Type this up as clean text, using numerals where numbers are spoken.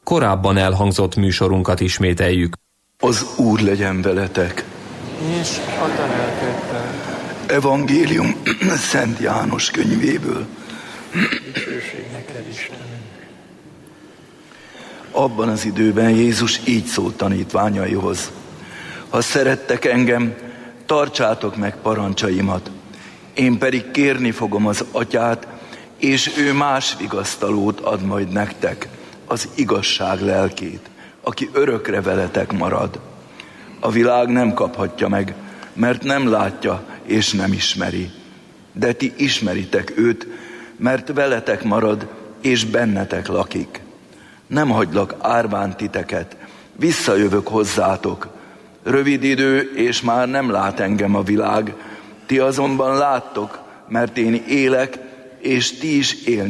Korábban elhangzott műsorunkat ismételjük. Az Úr legyen veletek. És a te lelkeddel. Evangélium Szent János könyvéből. Dicsőség neked, Istenünk. Abban az időben Jézus így szólt tanítványaihoz. Ha szerettek engem, tartsátok meg parancsaimat. Én pedig kérni fogom az Atyát, és ő más vigasztalót ad majd nektek, az igazság lelkét, aki örökre veletek marad. A világ nem kaphatja meg, mert nem látja és nem ismeri. De ti ismeritek őt, mert veletek marad és bennetek lakik. Nem hagylak árván titeket, visszajövök hozzátok. Rövid idő, és már nem lát engem a világ, ti azonban láttok, mert én élek, és ti is élni